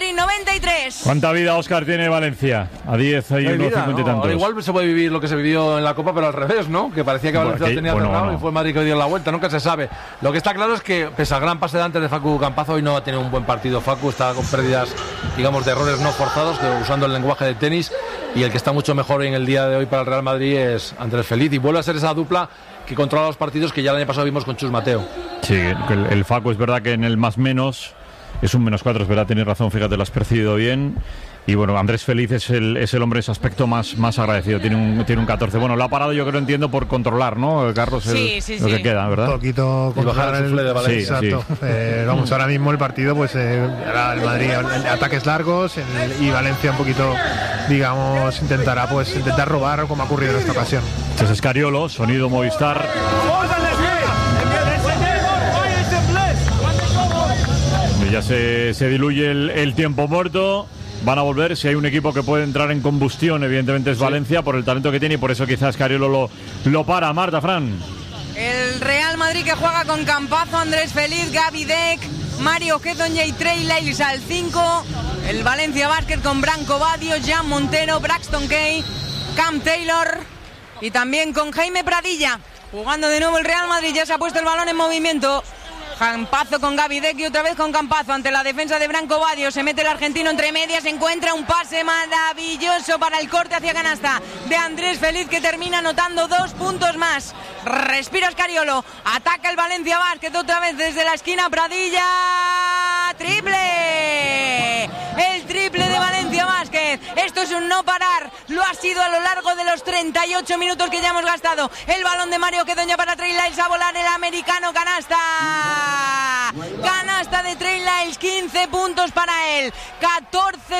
Madrid 93. ¿Cuánta vida, Óscar, tiene Valencia? A 10 hay unos 50 y tantos. Igual se puede vivir lo que se vivió en la Copa, pero al revés, ¿no? Que parecía que Valencia lo tenía cerrado y fue Madrid que dio la vuelta. Nunca se sabe. Lo que está claro es que, pese al gran pase de antes de Facu Campazo, hoy no ha tenido un buen partido. Facu está con pérdidas, digamos, de errores no forzados, usando el lenguaje de tenis. Y el que está mucho mejor en el día de hoy para el Real Madrid es Andrés Feliz. Y vuelve a ser esa dupla que controla los partidos que ya el año pasado vimos con Chus Mateo. Sí, el Facu es verdad que en el más menos es un -4, es verdad, tienes razón, fíjate, lo has percibido bien. Y bueno, Andrés Feliz es el hombre en ese aspecto más agradecido, tiene un 14. Bueno, lo ha parado, yo creo, entiendo, por controlar, ¿no, Carlos? Lo que queda, ¿verdad? Un poquito controlar el sufle de Valencia. Sí, exacto. Sí. Vamos, ahora mismo el partido, pues era el Madrid ataques largos y Valencia un poquito, digamos, intentar robar como ha ocurrido en esta ocasión. Este es Escariolo, sonido Movistar. Ya se diluye el tiempo muerto. Van a volver. Si hay un equipo que puede entrar en combustión, evidentemente es Valencia, por el talento que tiene, y por eso quizás Escariolo lo para. Marta, Fran. El Real Madrid que juega con Campazo, Andrés Feliz, Gaby Deck, Mario Gedonja y Trey Lyles al 5. El Valencia Basket con Branco Badio, Jan Montero, Braxton Kay, Cam Taylor y también con Jaime Pradilla. Jugando de nuevo el Real Madrid, ya se ha puesto el balón en movimiento. Campazo con Gaby Deck y otra vez con Campazo ante la defensa de Branco Badio. Se mete el argentino entre medias, encuentra un pase maravilloso para el corte hacia canasta de Andrés Feliz, que termina anotando 2 puntos más. Respira Escariolo, ataca el Valencia Basket otra vez desde la esquina. Pradilla, triple, el triple de Valencia Basket. Esto es un no parar, lo ha sido a lo largo de los 38 minutos que ya hemos gastado. El balón de Mario Gedonja para Trey Lyles, a volar el americano, canasta de Trey Lyles, 15 puntos para él, 14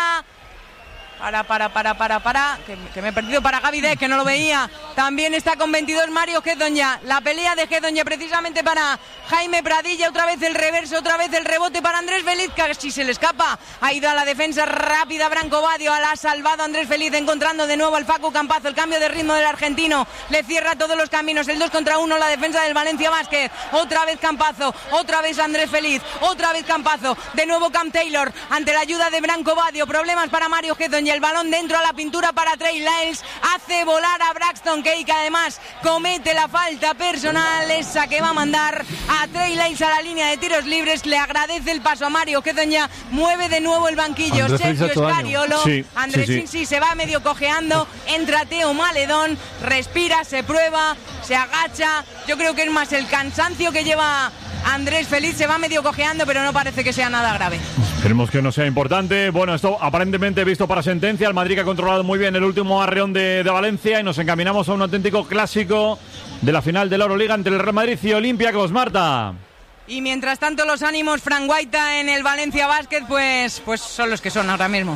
que me he perdido para Gaby Deck, que no lo veía. También está con 22 Mario Gedonja. La pelea de Gedonja precisamente para Jaime Pradilla. Otra vez el reverso, otra vez el rebote para Andrés Feliz, casi se le escapa. Ha ido a la defensa rápida Branco Badio, la ha salvado Andrés Feliz, encontrando de nuevo al Facu Campazo. El cambio de ritmo del argentino le cierra todos los caminos. El 2 contra 1, la defensa del Valencia Basket. Otra vez Campazo, otra vez Andrés Feliz, otra vez Campazo. De nuevo Cam Taylor ante la ayuda de Branco Badio. Problemas para Mario Gedonja. El balón dentro a la pintura para Trey Lyles. Hace volar a Braxton Kay, que además comete la falta personal, esa que va a mandar a Trey Lyles a la línea de tiros libres. Le agradece el paso a Mario Gedonja. Mueve de nuevo el banquillo Andrés Sergio Escariolo. Andrés sí, se va medio cojeando. Entra Teo Maledón, respira, se prueba, se agacha. Yo creo que es más el cansancio que lleva Andrés Feliz. Se va medio cojeando, pero no parece que sea nada grave. Esperemos que no sea importante. Bueno, esto aparentemente visto para sentencia. El Madrid que ha controlado muy bien el último arreón de Valencia, y nos encaminamos a un auténtico clásico de la final de la Euroliga entre el Real Madrid y Olympiacos. Marta. Y mientras tanto los ánimos, Fran Guaita, en el Valencia Basket, pues son los que son ahora mismo.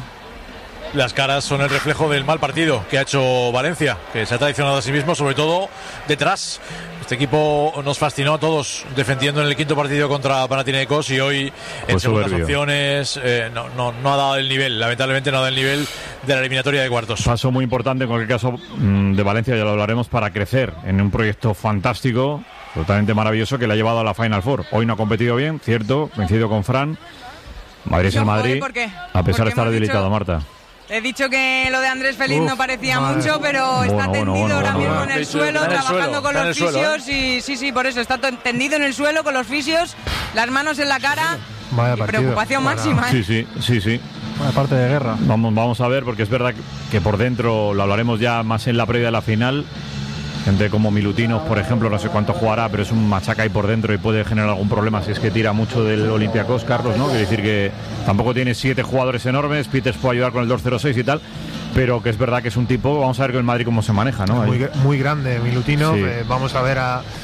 Las caras son el reflejo del mal partido que ha hecho Valencia, que se ha traicionado a sí mismo, sobre todo detrás. Este equipo nos fascinó a todos defendiendo en el quinto partido contra Panathinaikos, y hoy en segundas opciones no ha dado el nivel, lamentablemente no ha dado el nivel de la eliminatoria de cuartos. Paso muy importante en cualquier caso de Valencia, ya lo hablaremos, para crecer en un proyecto fantástico, totalmente maravilloso, que le ha llevado a la Final Four. Hoy no ha competido bien, cierto, coincido con Fran. Madrid es el Madrid, a pesar de estar debilitado, Marta. He dicho que lo de Andrés Feliz no parecía mucho, pero está tendido ahora mismo en el suelo, trabajando con los fisios. Y sí, por eso está tendido en el suelo con los fisios, las manos en la cara. Vaya partido. Preocupación máxima. Sí. Vaya parte de guerra. Vamos a ver, porque es verdad que por dentro, lo hablaremos ya más en la previa de la final. Gente como Milutinos, por ejemplo, no sé cuánto jugará, pero es un machaca ahí por dentro y puede generar algún problema si es que tira mucho del Olympiacos, Carlos, ¿no? Quiere decir que tampoco tiene 7 jugadores enormes. Peters puede ayudar con el 2-0-6 y tal, pero que es verdad que es un tipo. Vamos a ver con el Madrid cómo se maneja, ¿no? Muy grande Milutino. Sí. Vamos a ver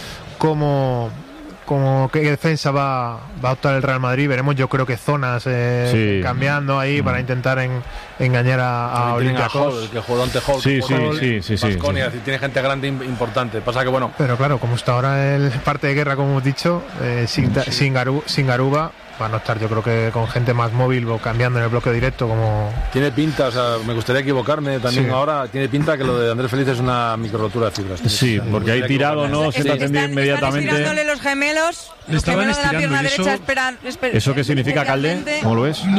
cómo qué defensa va a optar el Real Madrid. Veremos, yo creo que zonas cambiando ahí para intentar engañar a Olympiacos. El que jugó ante Hall, sí. Baskonia, tiene gente grande importante. Pasa que bueno. Pero claro, como está ahora el parte de guerra, como hemos dicho, sin Garuba, van a estar, yo creo que con gente más móvil o cambiando en el bloque directo. Como tiene pinta, o sea, me gustaría equivocarme también ahora, tiene pinta que lo de Andrés Feliz es una micro rotura de fibras. Sí, porque hay tirado, ¿no? Se está atendiendo inmediatamente. Están estirándole los gemelos. Le estaban estirando, de la pierna derecha, eso. ¿Eso qué significa, Calde? ¿Cómo lo ves?